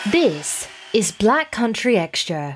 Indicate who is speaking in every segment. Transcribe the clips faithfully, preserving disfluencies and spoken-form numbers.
Speaker 1: This is Black Country Extra.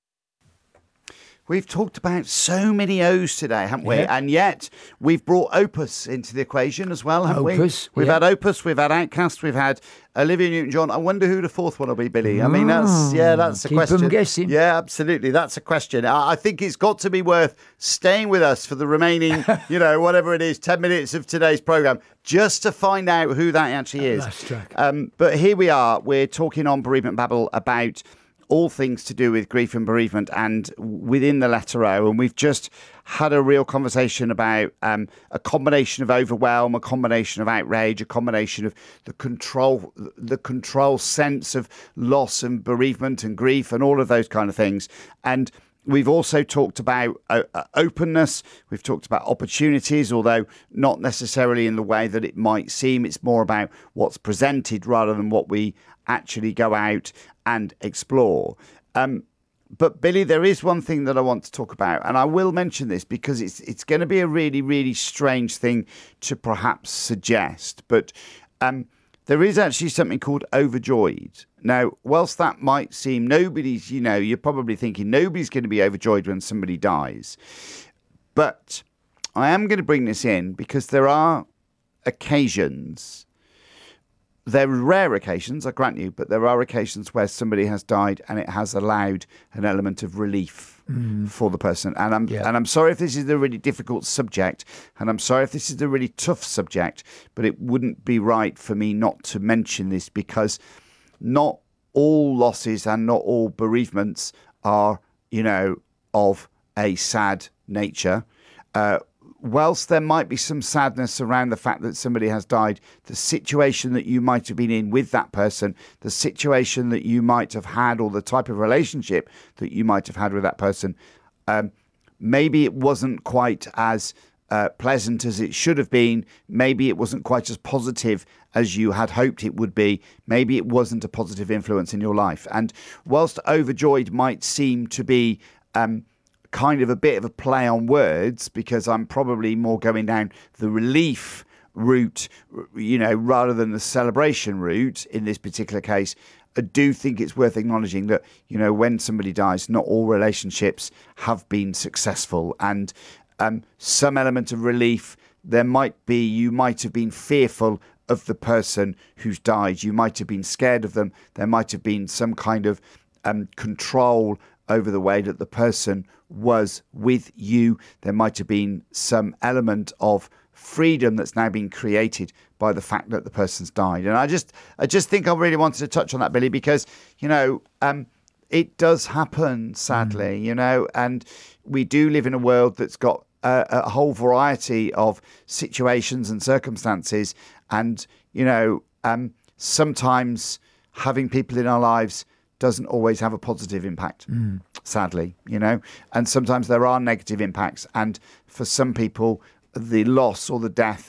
Speaker 2: We've talked about so many O's today, haven't we?
Speaker 3: Yeah.
Speaker 2: And yet we've brought Opus into the equation as well, haven't
Speaker 3: Opus,
Speaker 2: we? We've
Speaker 3: yeah.
Speaker 2: had Opus, we've had Outcast, we've had Olivia Newton-John. I wonder who the fourth one will be, Billy. I mean, that's, yeah, that's a
Speaker 3: keep 'em
Speaker 2: question.
Speaker 3: guessing.
Speaker 2: Yeah, absolutely. That's a question. I, I think it's got to be worth staying with us for the remaining, you know, whatever it is, ten minutes of today's programme, just to find out who that actually is.
Speaker 3: Last track.
Speaker 2: Um, but here we are. We're talking on Bereavement Babble about all things to do with grief and bereavement and within the letter O. And we've just had a real conversation about um, a combination of overwhelm, a combination of outrage, a combination of the control, the control sense of loss and bereavement and grief and all of those kind of things. And we've also talked about uh, uh, openness. We've talked about opportunities, although not necessarily in the way that it might seem. It's more about what's presented rather than what we actually go out and explore. Um, but Billy, there is one thing that I want to talk about, and I will mention this because it's it's going to be a really, really strange thing to perhaps suggest. But um, there is actually something called overjoyed. Now, whilst that might seem nobody's, you know, you're probably thinking nobody's going to be overjoyed when somebody dies. But I am going to bring this in because there are occasions. There are rare occasions, I grant you, but there are occasions where somebody has died and it has allowed an element of relief mm. for the person. And I'm
Speaker 3: yeah.
Speaker 2: and I'm sorry if this is a really difficult subject, and I'm sorry if this is a really tough subject, but it wouldn't be right for me not to mention this because not all losses and not all bereavements are, you know, of a sad nature. Uh, Whilst there might be some sadness around the fact that somebody has died, the situation that you might have been in with that person, the situation that you might have had, or the type of relationship that you might have had with that person, um, maybe it wasn't quite as uh, pleasant as it should have been. Maybe it wasn't quite as positive as you had hoped it would be. Maybe it wasn't a positive influence in your life. And whilst overjoyed might seem to be Um, kind of a bit of a play on words, because I'm probably more going down the relief route, you know, rather than the celebration route in this particular case, I do think it's worth acknowledging that, you know, when somebody dies, not all relationships have been successful, and um, some element of relief there might be. You might have been fearful of the person who's died. You might have been scared of them. There might have been some kind of um, control over the way that the person was with you. There might have been some element of freedom that's now been created by the fact that the person's died. And I just I just think I really wanted to touch on that, Billy, because, you know, um, it does happen, sadly, mm. you know, and we do live in a world that's got a, a whole variety of situations and circumstances. And, you know, um, sometimes having people in our lives doesn't always have a positive impact, mm. sadly, you know, and sometimes there are negative impacts. And for some people, the loss or the death